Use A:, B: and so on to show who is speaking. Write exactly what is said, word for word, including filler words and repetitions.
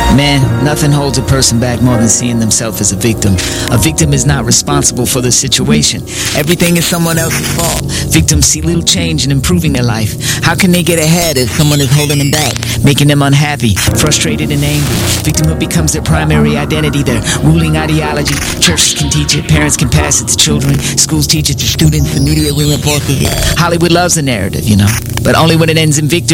A: Man, nothing holds a person back more than seeing themselves as a victim. A victim is not responsible for the situation. Everything is someone else's fault. Victims see little change in improving their life. How can they get ahead if someone is holding them back, making them unhappy, frustrated, and angry? Victimhood becomes their primary identity, their ruling ideology. Churches can teach it, parents can pass it to children, schools teach it to students, the media reinforces it. Hollywood loves a narrative, you know, but only when it ends in victory.